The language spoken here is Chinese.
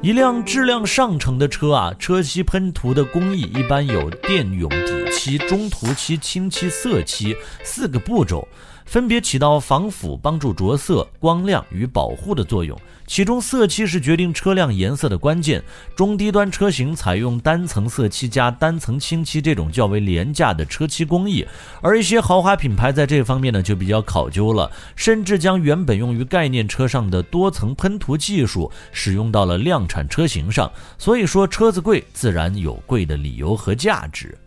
一辆质量上乘的车啊，车漆喷涂的工艺一般有电泳底漆、中涂漆、清漆、色漆4个步骤，分别起到防腐、帮助着色、光亮与保护的作用。其中色漆是决定车辆颜色的关键，中低端车型采用单层色漆加单层清漆这种较为廉价的车漆工艺，而一些豪华品牌在这方面呢就比较考究了，甚至将原本用于概念车上的多层喷涂技术使用到了量产车型上。所以说车子贵自然有贵的理由和价值。